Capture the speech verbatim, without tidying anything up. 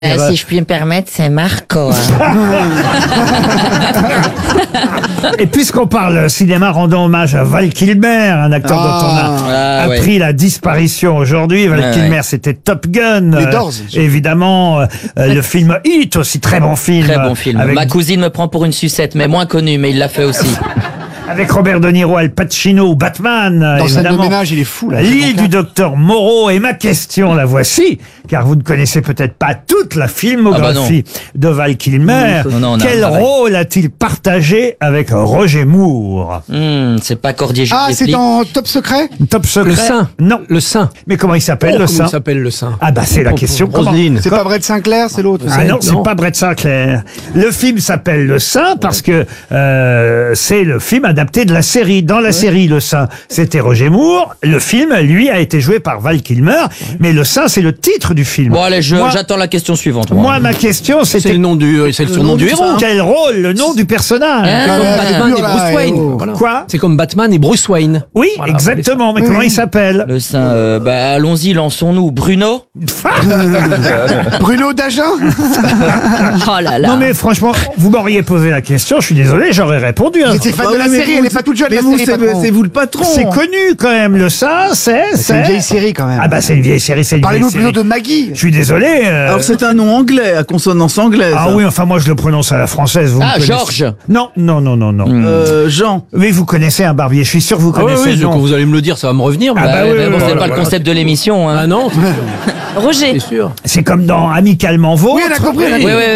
Euh, si je puis me permettre, c'est Marco. Hein. Et puisqu'on parle cinéma, rendons hommage à Val Kilmer, un acteur Ah. dont on a Ah, appris ouais. la disparition aujourd'hui. Val Ouais, Kilmer, ouais. c'était Top Gun. Les euh, Doors. évidemment, euh, euh, le film Hit aussi, très bon film. Très bon film. Avec, Ma cousine me prend pour une sucette, mais moins connue, mais il l'a fait aussi. avec Robert De Niro, Al Pacino ou Batman. Dans scène de évidemment. ménage, il est fou, là. L'île du docteur Moreau. Et ma question, la voici, car vous ne connaissez peut-être pas toute la filmographie de Val Kilmer. Non, non, on a un Quel travail. rôle a-t-il partagé avec Roger Moore? Hmm, c'est pas Cordier Ah, c'est Jules dans Top Secret? Top secret. Le saint. Non. Le saint. Mais comment il s'appelle, Oh, le comment saint? il s'appelle le saint? Ah bah c'est la question. Comment C'est pas Brett Sinclair, c'est l'autre. Ah non, c'est Non. pas Brett Sinclair. Le film s'appelle Le Saint parce que euh, c'est le film adapté de la série. Dans la série Le Saint, c'était Roger Moore. Le film, lui, a été joué par Val Kilmer. Mais Le Saint, c'est le titre du film. Bon allez, je- Moi- j'attends la question suivante. Moi, Moi, ma question, C'est c'était le nom du, c'est le surnom du héros. quel rôle, le nom du personnage. Hein Comme Ouais, Batman dur, et là, Bruce Wayne. oh. Voilà. Quoi C'est comme Batman et Bruce Wayne. Oui, Voilà, exactement. Mais comment il s'appelle? le sein, euh, bah allons-y, lançons-nous. Bruno. Bruno Dagen? Oh là là. Non mais franchement, vous m'auriez posé la question, je suis désolé, j'aurais répondu. hein. C'est fan Bah de la oui, mais série, vous- elle est pas toute jeune, Mais la vous, série, c'est patron. c'est vous le patron. C'est connu quand même, Le Saint, c'est... C'est une vieille série, quand même. Ah bah c'est une vieille série, c'est une vieille Parlez-nous série. plutôt de Maggie. Je suis désolé. euh, Alors c'est un nom anglais, à consonance anglaise. Ah oui, enfin moi je le prononce à la française. Vous me Ah, connaissez. Georges. Non, non, non, non, non. Euh, Jean. Oui, vous connaissez un barbier, je suis sûr que vous Ah oui, connaissez oui, le nom. quand vous allez me le dire, ça va me revenir. Ah mais- bah Ouais, oui, mais oui, bon, oui, c'est oui, pas le oui. concept de l'émission. Hein. Ah non, Roger. c'est sûr. C'est comme dans Amicalement Vôtre. Oui, on a compris, on a Oui, compris. oui,